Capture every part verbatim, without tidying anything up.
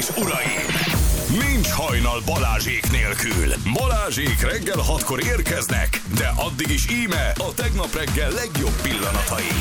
és uraim! Nincs hajnal Balázsék nélkül. Balázsék reggel hatkor érkeznek, de addig is íme a tegnap reggel legjobb pillanatai.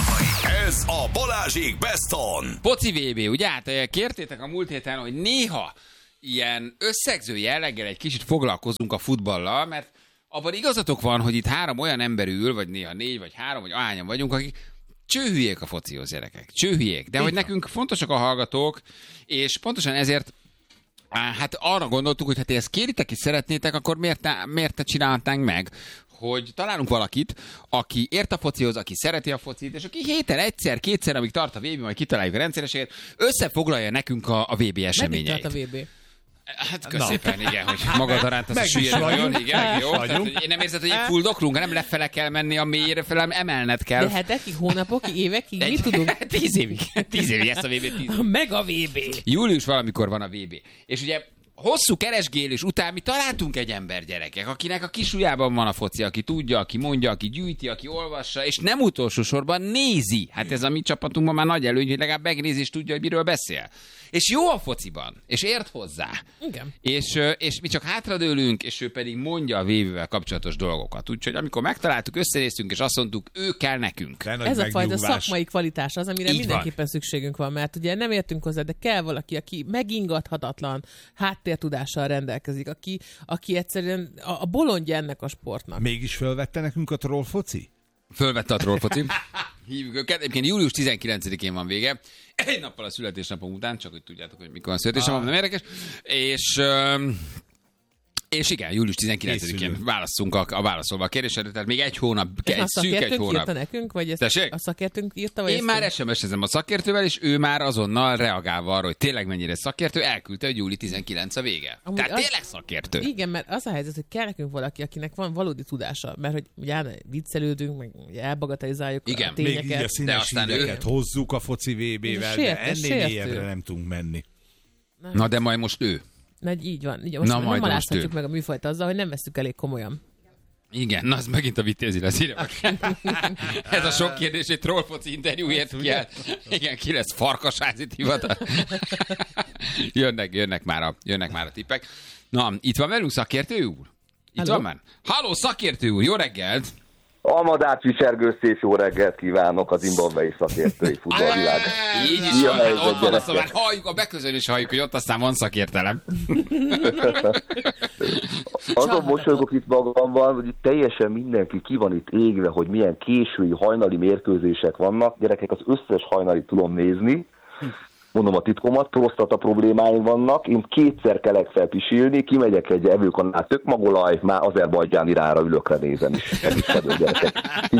Ez a Balázsék Best On. Foci vé bé, ugye? Hát kértétek a múlt héten, hogy néha ilyen összegző jelleggel egy kicsit foglalkozunk a futballal, mert abban igazatok van, hogy itt három olyan ember ül, vagy néha négy, vagy három, vagy ahányan vagyunk, akik csőhülyék a focihoz, gyerekek. Csőhülyék. De hogy nekünk fontosak a hallgatók, és pontosan ezért hát arra gondoltuk, hogy ha ti ezt kéritek és szeretnétek, akkor miért ne, miért ne csinálhatnánk meg, hogy találunk valakit, aki ért a focihoz, aki szereti a focit, és aki héten egyszer, kétszer, amíg tart a vé bé, majd kitaláljuk a rendszeresért, összefoglalja nekünk a, a vé bé eseményeit. Meddig tart a vé bé? Hát köszépen, igen, hogy magad aránt az a süllyed nagyon, igen, jó. Tehát, hogy én nem érzed, hogy egy fuldoklunk, nem lefele kell menni a mélyére, fel emelned kell. De hetekig, hónapokig, évekig, mit tudunk? Tíz évig. Tíz évig ezt a vé bé. Tíz. Meg a vé bé. Július valamikor van a vé bé. És ugye hosszú keresgélés után mi találtunk egy ember, gyerekek, akinek a kisujjában van a foci, aki tudja, aki mondja, aki gyűjti, aki olvassa, és nem utolsó sorban nézi. Hát ez a mi csapatunkban már nagy előny, hogy legalább megnézi, és tudja, hogy miről beszél. És jó a fociban, és ért hozzá. Igen. És, és mi csak hátradőlünk, és ő pedig mondja a vé bével kapcsolatos dolgokat. Úgyhogy amikor megtaláltuk, összenéztünk, és azt mondtuk, ő kell nekünk. Ez a fajta szakmai kvalitás az, amire így mindenképpen van. Szükségünk van, mert ugye nem értünk hozzá, de kell valaki, aki megingathatatlan háttértudással rendelkezik, aki, aki egyszerűen a, a bolondja ennek a sportnak. Mégis fölvette nekünk a troll foci? Fölvette a troll foci. Hívjuk őket. Egyébként július tizenkilencedikén van vége. Egy nappal a születésnapom után, csak hogy tudjátok, hogy mikor a születésnapom, ah. nem érdekes. És... Um, És igen, július tizenkilencedikén válaszunk a, a válaszolva a kérdésre, tehát még egy hónap, egy szűk egy hónap. Írta nekünk, vagy ezt Tessék? a szakértőnk írta? Vagy Én már es em es-ezem a szakértővel, és ő már azonnal reagálva arra, hogy tényleg mennyire szakértő, elküldte, hogy július tizenkilencedike a vége. Amúgy tehát az... tényleg szakértő. Igen, mert az a helyzet, hogy kell nekünk valaki, akinek van valódi tudása, mert hogy ugye viccelődünk, meg ugye elbagatelizáljuk igen. a tényeket. Még így a színes híreket ő... hozzuk a foci vé bével, de ennél mélyebbre nem tudunk menni. Na, Na de majd most ő. Na, így van. Így, most na, nem alázhatjuk meg a műfajt azzal, hogy nem veszük elég komolyan. Igen, na az megint a vitézi lesz. Ez a sok kérdés egy trollfoci interjúért ki el. Igen, ki lesz farkasházit hivatal. jönnek, jönnek, már a, jönnek már a tippek. Na, itt van velünk szakértő úr? Itt Hello? Van már? Halló, szakértő úr, jó reggelt! Almadácsi Sergő, szép jó reggelt kívánok a zimbabwei szakértői futballvilág. Így is van, hát ott van, aztán már halljuk, a beközönés halljuk, hogy ott aztán van szakértelem. Azon mosolygok itt magamban, hogy itt teljesen mindenki ki van itt égve, hogy milyen késői hajnali mérkőzések vannak. Gyerekek, az összes hajnalit tudom nézni. Mondom a titkomat, prostata problémáim vannak, én kétszer kelek fel pisilni, kimegyek egy evőkanál tökmagolaj, már Azerbajdzsán irányra ülökre nézem is. Ez is vagyok, gyerekek.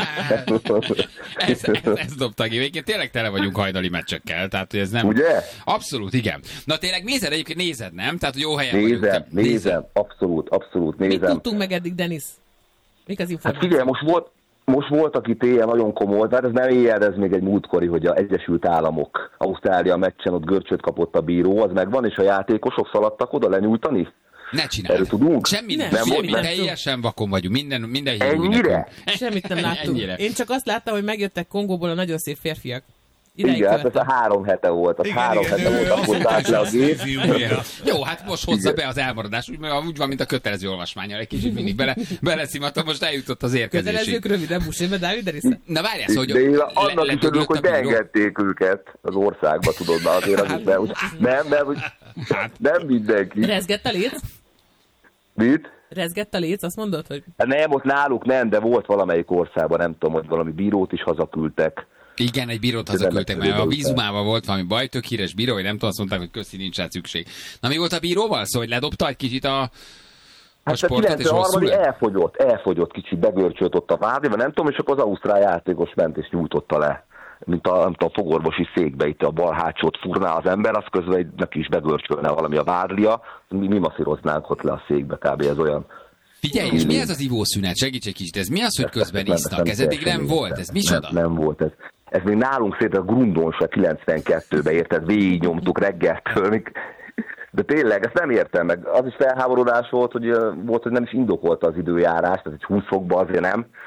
ez, ez, ez dobta ki. Végén tényleg tele vagyunk hajnali meccsekkel, tehát hogy ez nem... Ugye? Abszolút, igen. Na tényleg nézed egyébként, nézed, nem? Tehát jó helyen nézem, vagyunk. Nézem, nézem, abszolút, abszolút nézem. Mit tudtunk meg eddig, Denis? Mik az információk? Hát figyelj, most volt... Most voltak itt éjjel nagyon komoly, tehát ez nem éjjel, ez még egy múltkori, hogy az Egyesült Államok Ausztrália meccsen ott görcsöt kapott a bíró, az megvan, és a játékosok szaladtak oda lenyújtani? Ne csinálj. Erről tudunk? Semmi nem, nem semmi, teljesen vakon vagyunk, minden, minden ennyire? Semmit nem láttunk. Ennyire. Én csak azt láttam, hogy megjöttek Kongóból a nagyon szép férfiak. Igen, hát ez a három hete volt, az igen, három igen, hete volt, akkor állt le a gép. Jó, hát most hozza be az elmaradás, úgy, úgy van, mint a kötelező olvasmányal, egy kicsit mindig bele, beleszimatom, most eljutott az érkezésig. Kötelezők röviden, Busébe, Dávid, Derisza. Na várjál, szóval, hogy... De én annak is örülök, hogy beengedték őket az országba, tudod, na azért az nem, nem, nem, nem mindenki. Rezgett a léc? Mit? Rezgett a léc, azt mondod, hogy... Nem, ott náluk nem, de volt valamelyik országban, nem tudom, hogy valami bírót is hazaküldtek. Igen, egy bírót hazaküldtek, mert a vízumával volt valami baj, tök híres bíró, vagy nem tudom, azt mondták, hogy köszi, nincs rá szükség. Na mi volt a bíróval? Szóval, hogy ledobta egy kicsit a, a hát sportot, és rosszul elfogyott, elfogyott kicsit, begörcsölt ott a vádéba, nem tudom, és akkor az ausztrál játékos ment és nyújtotta le. Mint a, mint a fogorvosi székbe, itt a bal hátsót furná az ember, az közben neki is begörcsölne valami a vádlia, mi, mi masszíroznánk ott le a székbe, kb. Ez olyan. Figyelj, és mi ez az ivószünet? Segíts egy kicsit, ez mi az, hogy közben isznak? Ez eddig nem volt, ez micsoda? Nem, nem volt ez. Ez még nálunk szét a Grundonsra kilencvenkettőben, érted? Végig nyomtuk reggeltől. De tényleg, ezt nem értem meg. Az is felháborodás volt, hogy volt, hogy nem is indokolta az időjárás, tehát egy húsz fokban azért nem.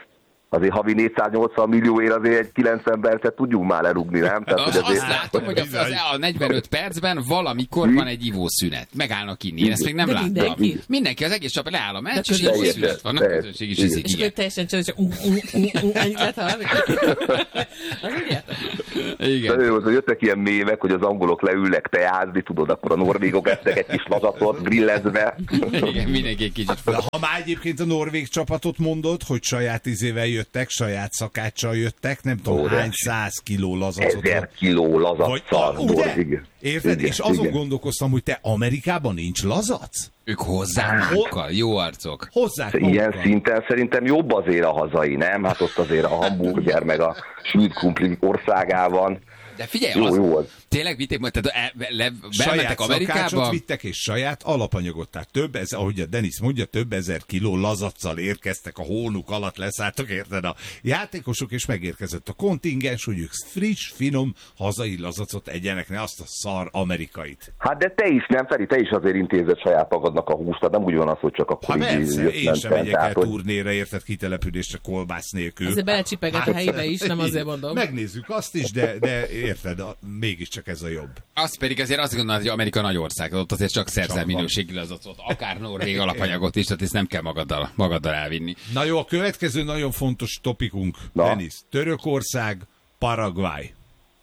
azért havi négyszáznyolcvan millióért azért egy kilencven percet tudjunk már lerúgni, nem? Tehát, az, azért... Azt látom, hogy a, az, a negyvenöt percben valamikor van egy ivószünet. Megállnak inni. Én ezt még nem de láttam. Mindenki. mindenki, az egész csapat leáll a meccs, és ivószünet van. A közönség is iszik. És akkor teljesen csinálja, hogy ennyit lehet hallani. Igen. Jöttek ilyen mémek, hogy az angolok leülnek teázni, tudod, akkor a norvégok ettek egy kis lazatot grillezve. Igen, mindenki egy kicsit fel. Ha már egyébként a norvég csapatot mondod, hogy saját izével jöttek, saját szakáccsal jöttek, nem tudom, Óriási. hány száz kiló lazacot. Ezer kiló lazaccal. Ugye? Érted? Igen, és azon igen. gondolkoztam, hogy te Amerikában nincs lazac? Ők hozzá magukkal, jó arcok. Hozzák Ilyen magukkal. szinten szerintem jobb azért a hazai, nem? Hát ott azért a hamburger meg a sült krumpli országában. De figyelj, Jó, az, jó volt. tényleg vitték, tehát e, le, Saját bementek Amerikába. szakácsot vittek, és saját alapanyagot. Tehát több ezer, ahogy a Denis mondja, több ezer kiló lazaccal érkeztek a hónuk alatt, leszálltak, érted a játékosok, és megérkezett a kontingens, hogy ők friss, finom, hazai lazacot egyenek, ne azt a szar amerikait. Hát de te is, nem Feri, te is azért intézed saját magadnak a húst, tehát nem úgy van az, hogy csak akkor Ha persze, én sem megyek el hogy... turnéra, érted, kitelepülésre kolbász nélkül. Azért belecsipeget a helyébe is, nem azért mondom. Megnézzük azt is, de, de érted, a, mégiscsak ez a jobb. Az pedig azért azt gondolod, hogy Amerika nagy ország, ott azért csak szerzel minőségi lazacot, akár norvég alapanyagot is, tehát ezt nem kell magaddal, magaddal elvinni. Na jó, a következő nagyon fontos topikunk, Na. Denis. Törökország, Paraguay.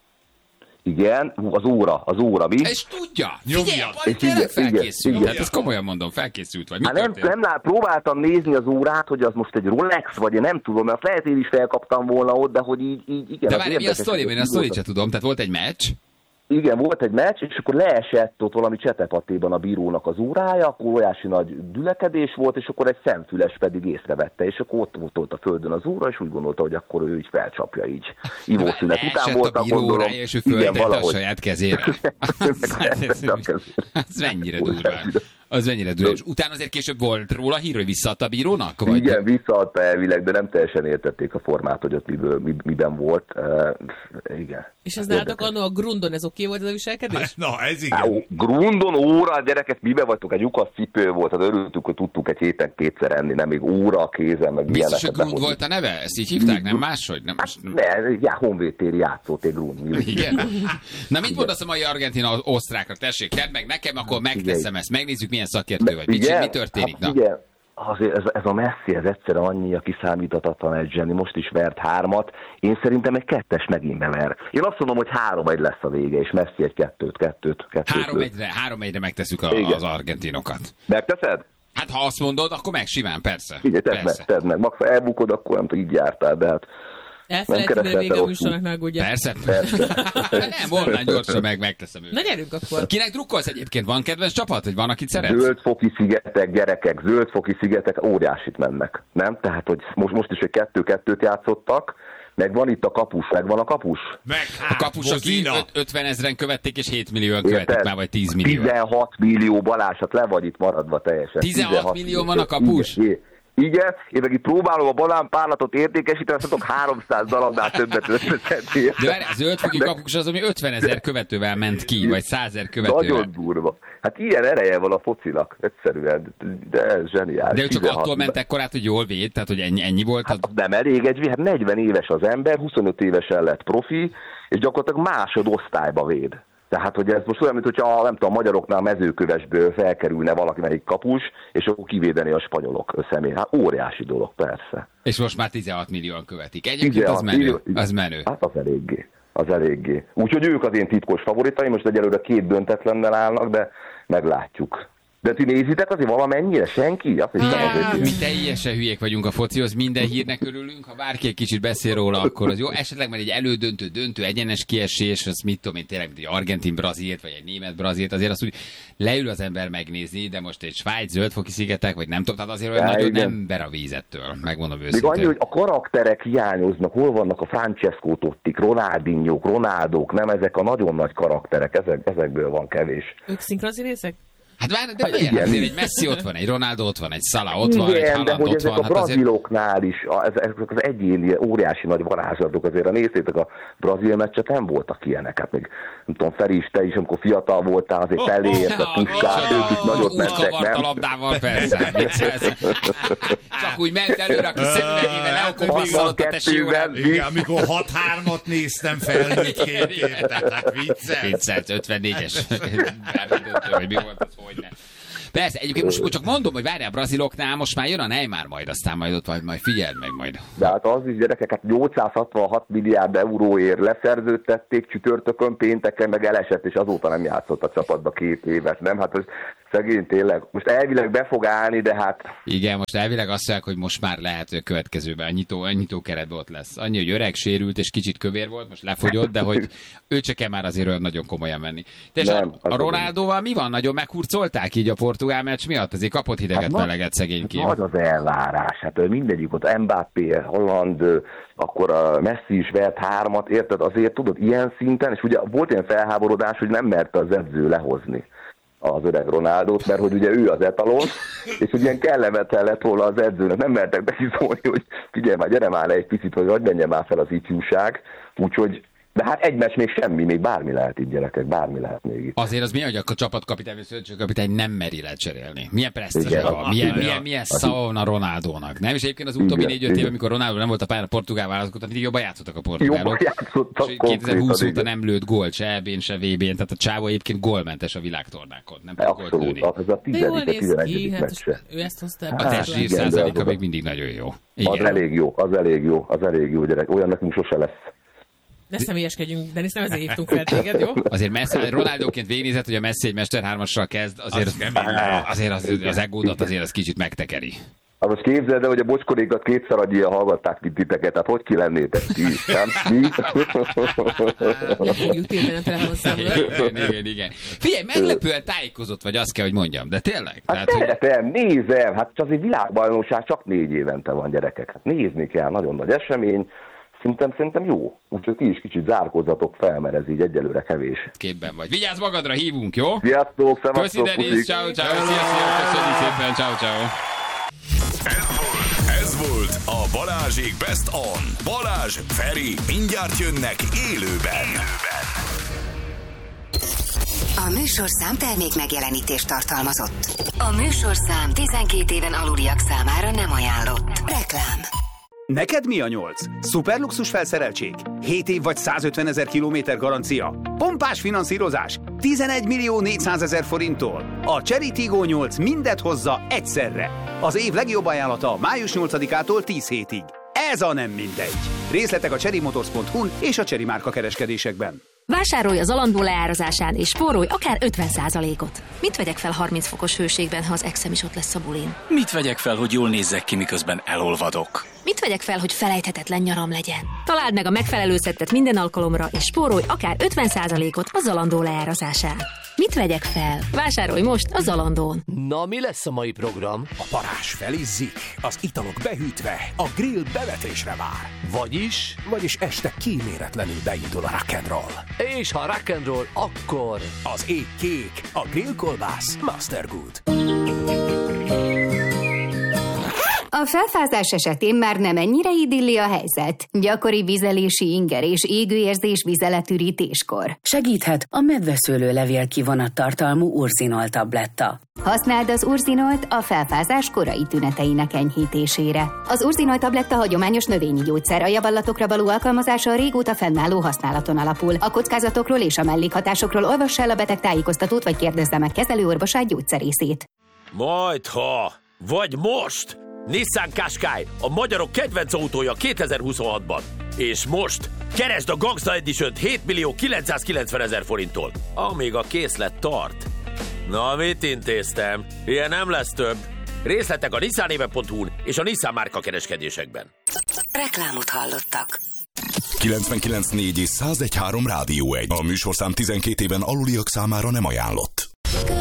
Igen, az óra, az óra, mi? És tudja, figyelj, Nyomjad. Pali, tényleg Igen, felkészült. igen, Tehát ezt komolyan mondom, felkészült vagy. Mi Hát nem, történt? nem lát, próbáltam nézni az órát, hogy az most egy Rolex, vagy én nem tudom, mert lehet én is felkaptam volna ott, de hogy így, így igen. De az várj, mi a érdekes, sztori? hogy Én a sztorit sem tudom. Tehát volt egy meccs, Igen, volt egy meccs, és akkor leesett ott valami csetepatéban a bírónak az órája, akkor óriási nagy gyülekedés volt, és akkor egy szemfüles pedig észrevette, és akkor ott volt, ott a földön az óra, és úgy gondolta, hogy akkor ő így felcsapja így. Ivószünet után esett volt, a bíró gondolom. órája, és ő föltette a saját kezére. Föltette a kezére. Az mennyire durván. Az mennyire durván. És utána azért később volt róla hír, hogy visszaadta a bírónak? Vagy? Igen, visszaadta elvileg, de nem teljesen értették a formát, hogy ott miből, mi, miben volt. Uh, igen. És ez nálatok annó a Grundon, ez oké volt ez a viselkedés? Na, ez Á, igen. Grundon óra, gyerekek, mibe vagytok? Egy lyukas cipő volt, hát örültünk, hogy tudtunk egy héten kétszer enni, nem még óra a kézen, meg Biztos, hogy ilyeneket Grund behozni. volt a neve? Ezt így hívták, nem máshogy? Nem, most... Ne, já, honvédtéri játszóték Grund. Igen. Na mit mondasz a mai argentina osztrákra? Tessék, tedd meg nekem, akkor megteszem ezt. Megnézzük, milyen szakértő vagy. Mit, mi történik? Hát, igen. Azért ez, ez a Messi, ez egyszerre annyi, kiszámíthatatlan egy zseni, most is vert hármat, én szerintem egy kettes megint bever. Én azt mondom, hogy három egy lesz a vége, és Messi egy kettőt, kettőt, kettőt. Három egyre, három egyre megtesszük a, az argentinokat. Megteszed? Hát ha azt mondod, akkor meg simán, persze. Figyelj, tedd persze. meg, tedd meg. Max, ha elbukod, akkor nem tudom, így jártál, de hát... Elfelejtünk, mert vége a műsornak, ne aggódjál. Persze. Nem, volna gyorsan meg, megteszem őket. Na gyerünk akkor. Kinek drukkolsz egyébként? Van kedvenc csapat, vagy van, akit szeretsz? Zöldfoki szigetek, gyerekek, zöldfoki szigetek óriásit mennek, nem? Tehát, hogy most, most is egy kettő-kettőt játszottak, meg van itt a kapus, megvan a kapus. Meg A hát, kapus, aki Bozina. ötven ezeren követték, és hét millióan követik Érted? már, vagy tíz millió. tizenhat millió Balázs, hát le vagy itt maradva teljesen. tizenhat millió van a kapus? Igen, igen, én meg itt próbálom a banánpárlatot értékesíteni, azt mondok háromszáz darabnál többet összeszedni. De várj, a zöldfoki kapus az, ami ötvenezer követővel ment ki, vagy százezer követővel. Nagyon durva. Hát ilyen ereje van a focinak, egyszerűen, de ez zseniális. De ő csak tizenhat attól mentek korát, hogy jól véd, tehát hogy ennyi, ennyi volt. Hát nem elég egy, hát negyven éves az ember, huszonöt évesen lett profi, és gyakorlatilag másodosztályba véd. Tehát, hogy ez most olyan, mint hogyha nem tudom, a magyaroknál mezőkövesből felkerülne valaki melyik kapus, és akkor kivédeni a spanyolok személy. Hát óriási dolog, persze. És most már tizenhat millióan követik. Egyébként az menő. Az menő. Hát az eléggé. Az eléggé. Úgyhogy ők az én titkos favoritaim, most egyelőre két döntetlennel állnak, de meglátjuk. De ti nézitek azért valamennyire? Senki? Azt hiszem, Á, azért... mi teljesen hülyék vagyunk a focihoz, minden hírnek örülünk, ha bárki egy kicsit beszél róla, akkor az jó. Esetleg már egy elődöntő, döntő, egyenes kiesés, az mit tudom én, tényleg egy argentin-brazilt, vagy egy német-brazilt, azért azt úgy leül az ember megnézni, de most egy Svájc, zöldfoki szigetek, vagy nem tudom, tehát azért olyan Ja, nagyon igen. nem ber a vízettől, megmondom Még őszintén. annyi, hogy a karakterek hiányoznak, hol vannak a Francesco Tottik, Ronaldinho, Ronaldók, nem ezek a nagyon nagy karakterek, ezek, ezekből van kevés. Ők szinkronszínészek? Hát várj, de miért? igen. Azért egy Messi ott van, egy Ronaldo ott van, egy Salah ott van, egy Igen, de Haaland hogy ott ezek van. a Hát azért... braziloknál is, a, ezek az egyéni óriási nagy varázslatok, azért ha néztétek a brazil meccset, nem voltak ilyenek. Hát még, nem tudom, Feri is, te is, amikor fiatal voltál, azért Pelé, ezt a Puskát, ők is nagyot Úgy mentek, kavart a nem? labdával, persze. Csak úgy ment előre, aki szemüvegével leokon visszalott a tesi órán. Igen, amikor hat hármat néztem felnőttként, érted? Hát viccel. kétszázötvennégyes bármidőtől, hogy mi volt, az hogyne. Persze, egyébként most csak mondom, hogy várjál, a braziloknál most már jön a Neymar majd, aztán majd ott vagy, majd figyeld meg majd. De hát az is gyerekeket nyolcszázhatvanhat milliárd euróért leszerződtették, csütörtökön, pénteken meg elesett, és azóta nem játszott a csapatba két évet, nem? Hát az szegény tényleg. Most elvileg be fog állni, de hát... Igen, most elvileg azt mondják, hogy most már lehet, hogy a következőben a nyitó, a nyitó keretben ott lesz. Annyi, hogy öreg, sérült és kicsit kövér volt, most lefogyott, de hogy ő se kell már azért olyan nagyon komolyan menni. És Nem, a, a Ronaldóval mi van? Nagyon meghurcolták így a portugál meccs miatt? Azért kapott hideget, hát meleget szegényként. Hát nagy az elvárás. Hát mindegyik ott Mbappé, Holland, akkor a Messi is vert hármat, érted? Azért tudod, ilyen szinten, és ugye volt ilyen felháborodás, hogy nem merte az edző lehozni az öreg Ronaldót, mert hogy ugye ő az etalon, és ugye ilyen kellemetlen lett volna az edzőnek, nem mertek beszólni, hogy figyelj már, gyere már le egy picit, hogy vagy menjen már fel az ifjúság, úgyhogy, de hát egy meccs még semmi, még bármi lehet itt, gyerekek, bármi lehet még itt. Azért az mi, hogy a csapatkapitány vagy szövetségkapitány nem meri lecserélni. Milyen presztízse van, milyen, milyen, milyen szava a Ronaldónak, nem? És egyébként az utóbbi négy-öt év, amikor Ronaldo nem volt a pályán a portugál válogatott, mindig jobban játszottak a portugálok. Jobban játszottak kétezer-húsz óta nem lőtt gólt, se é bén, se vé bén, tehát a csávó egyébként gólmentes a világtornákon. Nem tud gólt lőni. Az a tizedik, tizenegyedik meccse. Ő ezt hozta a testzsír százaléka még mindig nagyon jó. Az elég jó, az elég jó, az elég jó, gyerek. Olyan nekünk sose lesz. Ne személyeskedjünk, de nem ezért hívtunk fel téged, jó? Azért Messi, Ronaldóként végignézett, hogy a Messi egy Mester hármassal kezd, azért az, azért az, az egódat azért az kicsit megtekeri. Hát most képzeld el, hogy a bocskorékat kétszer annyian hallgatták, mint titeket, tehát hogy ki lennétek ti is, nem? Mi? Nem fogjuk térni a telefonszámra. Igen, igen. Figyelj, meglepően tájékozott vagy, azt kell, hogy mondjam, de tényleg? Hát Tehát, hogy... nézem, hát csak egy világbajnokság csak négy évente van, gyerekek. Hát nézni kell, nagyon nagy esemény. Szerintem, szerintem jó. Úgyhogy ti is kicsit zárkózzatok fel, mert ez így egyelőre kevés. Képben vagy. Vigyázz magadra, hívunk, jó? Sziasztok, szevasztok, Köszi, Denis, ciao, ciao, szia, szia, köszönjük szépen, ciao, ciao. Ez volt, ez volt a Balázsék Best On. Balázs, Feri, mindjárt jönnek élőben. A műsorszám termék megjelenítést tartalmazott. A műsorszám tizenkét éven aluliak számára nem ajánlott. Reklám. Neked mi a nyolc? Szuperluxus felszereltség? hét év vagy százötvenezer kilométer garancia? Pompás finanszírozás? tizenegy millió négyszázezer forinttól? A Chery Tiggo nyolc mindet hozza egyszerre. Az év legjobb ajánlata május nyolcadikától tíz hétig. Ez a nem mindegy. Részletek a chery motors pont hu-n és a Chery márka kereskedésekben. Vásárolj az Zalando leárazásán és spórolj akár ötven százalékot. Mit vegyek fel harminc fokos hőségben, ha az exem is ott lesz a bulin? Mit vegyek fel, hogy jól nézzek ki, miközben elolvadok? Mit vegyek fel, hogy felejthetetlen nyaram legyen? Találd meg a megfelelő szettet minden alkalomra, és spórolj akár ötven százalékot a Zalando leárazásán. Mit vegyek fel? Vásárolj most a Zalandón. Na, mi lesz a mai program? A parázs felizzik, az italok behűtve, a grill bevetésre vár. Vagyis? Vagyis este kíméletlenül beindul a rock'n'roll. És ha rock'n'roll, akkor... Az ég kék, a grillkolbász Mastergood. A felfázás esetén már nem ennyire idilli a helyzet. Gyakori vizelési inger és égőérzés vizeletürítéskor. Segíthet a medveszőlő levél kivonat tartalmú urzinol tabletta. Használd az urzinolt a felfázás korai tüneteinek enyhítésére. Az urzinolt tabletta hagyományos növényi gyógyszer, a javallatokra való alkalmazása a régóta fennálló használaton alapul. A kockázatokról és a mellékhatásokról olvass el a beteg tájékoztatót, vagy kérdezze meg kezelőorvosát, gyógyszerészét. Majdha, vagy most! Nissan Qashqai, a magyarok kedvenc autója kétezer-huszonhatban. És most keresd a Gangsta Edition-t hét millió kilencszázkilencvenezer forinttól, amíg a készlet tart. Na, mit intéztem? Ilyen nem lesz több. Részletek a nissanéve pont hu-n és a Nissan márka kereskedésekben. Reklámot hallottak. kilencvenkilenc négy és száz egy három Rádió egy. A műsorszám tizenkét éven aluliak számára nem ajánlott.